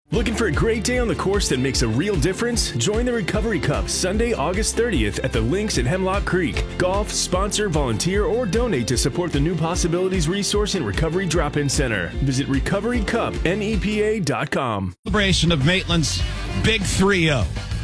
Looking for a great day on the course that makes a real difference? Join the Recovery Cup Sunday, August 30th at the Links at Hemlock Creek. Golf, sponsor, volunteer, or donate to support the New Possibilities Resource and Recovery Drop-In Center. Visit recoverycupnepa.com. Celebration of Maitland's Big 3-0.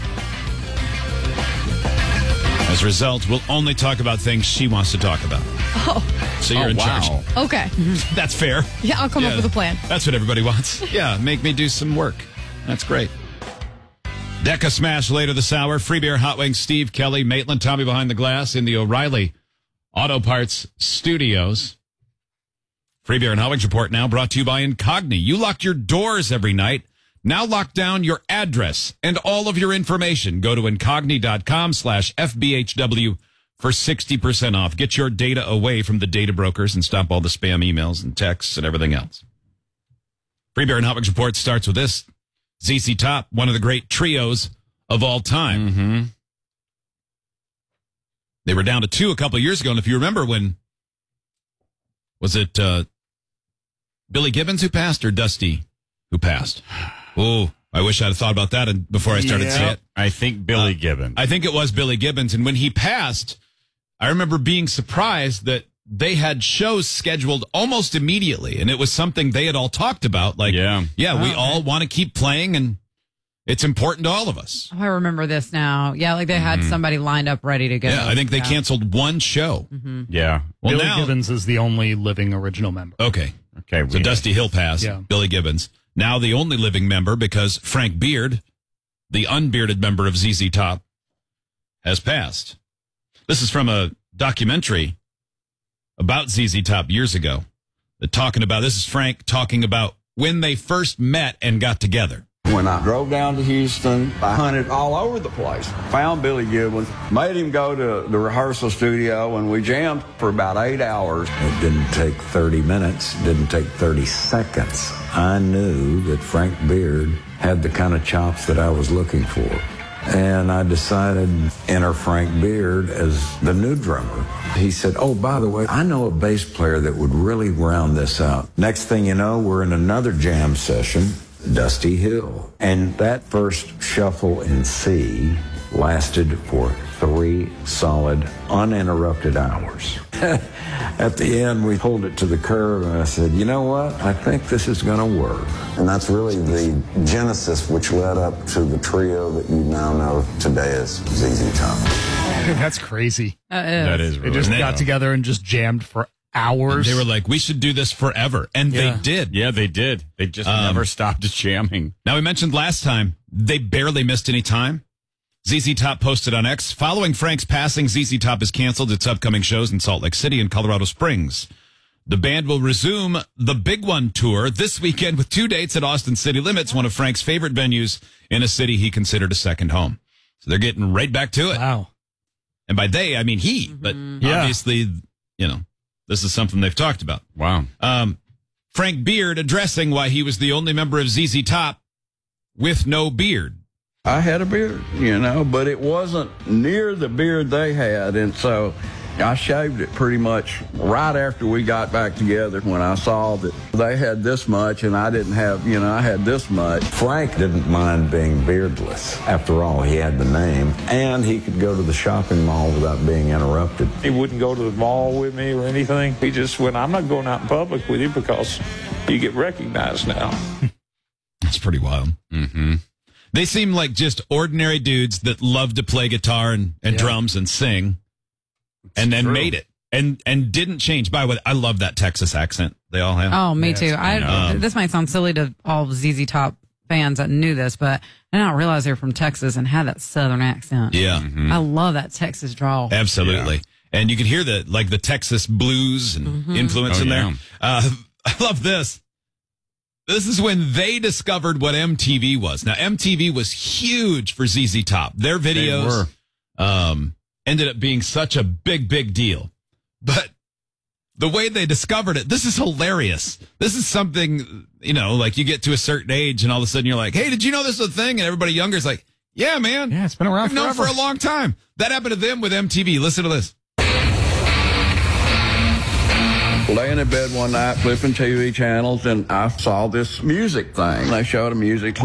As a result, we'll only talk about things she wants to talk about. Oh. So you're in charge. Okay. That's fair. Yeah, I'll come up with a plan. That's what everybody wants. Yeah, make me do some work. That's great. Deca Smash later this hour. Free Beer, Hot Wings, Steve, Kelly, Maitland, Tommy behind the glass in the O'Reilly Auto Parts Studios. Free Beer and Hot Wings report now brought to you by Incogni. You lock your doors every night. Now lock down your address and all of your information. Go to incogni.com/FBHW for 60% off. Get your data away from the data brokers and stop all the spam emails and texts and everything else. Free Beer and Hot Wings report starts with this. ZZ Top, one of the great trios of all time. Mm-hmm. They were down to 2 a couple of years ago. And if you remember when, was it Billy Gibbons who passed or Dusty who passed? Oh, I wish I'd have thought about that before I started saying it. I think Billy Gibbons. I think it was Billy Gibbons. And when he passed, I remember being surprised that they had shows scheduled almost immediately. And it was something they had all talked about. Like, we all want to keep playing and it's important to all of us. Oh, I remember this now. Yeah, like they had somebody lined up ready to go. Yeah, I think they canceled one show. Mm-hmm. Yeah. Well, Billy Gibbons is the only living original member. Okay. So Dusty Hill passed. Yeah. Billy Gibbons. Now the only living member because Frank Beard, the unbearded member of ZZ Top, has passed. This is from a documentary about ZZ Top years ago. This is Frank talking about when they first met and got together. When I drove down to Houston, I hunted all over the place. Found Billy Gibbons, made him go to the rehearsal studio, and we jammed for about 8 hours. It didn't take 30 minutes, didn't take 30 seconds. I knew that Frank Beard had the kind of chops that I was looking for. And I decided to enter Frank Beard as the new drummer. He said, oh, by the way, I know a bass player that would really round this out. Next thing you know, we're in another jam session, Dusty Hill. And that first shuffle in C lasted for 3 solid, uninterrupted hours. At the end, we pulled it to the curb, and I said, you know what? I think this is going to work. And that's really the genesis which led up to the trio that you now know today as ZZ Top. That's crazy. That is really They just got together and just jammed for hours. And they were like, we should do this forever. And they did. Yeah, they did. They just never stopped jamming. Now, we mentioned last time, they barely missed any time. ZZ Top posted on X, following Frank's passing, ZZ Top has canceled its upcoming shows in Salt Lake City and Colorado Springs. The band will resume the Big One tour this weekend with 2 dates at Austin City Limits, one of Frank's favorite venues in a city he considered a second home. So they're getting right back to it. Wow. And by they, I mean he, but obviously, this is something they've talked about. Wow. Frank Beard addressing why he was the only member of ZZ Top with no beard. I had a beard, but it wasn't near the beard they had. And so I shaved it pretty much right after we got back together when I saw that they had this much and I didn't have, I had this much. Frank didn't mind being beardless. After all, he had the name, and he could go to the shopping mall without being interrupted. He wouldn't go to the mall with me or anything. He just went, I'm not going out in public with you because you get recognized now. That's pretty wild. Mm-hmm. They seem like just ordinary dudes that love to play guitar and drums and sing, and then made it and didn't change. By the way, I love that Texas accent they all have. Oh, me too. This might sound silly to all ZZ Top fans that knew this, but I didn't realize they were from Texas and had that Southern accent. Yeah. Mm-hmm. I love that Texas drawl. Absolutely. Yeah. And you can hear the Texas blues and influence in there. I love this. This is when they discovered what MTV was. Now, MTV was huge for ZZ Top. Their videos ended up being such a big, big deal. But the way they discovered it, this is hilarious. This is something, like you get to a certain age and all of a sudden you're like, hey, did you know this was a thing? And everybody younger is like, yeah, man. Yeah, it's been around I've known forever. for a long time. That happened to them with MTV. Listen to this. Laying in bed one night, flipping TV channels, and I saw this music thing. They showed a music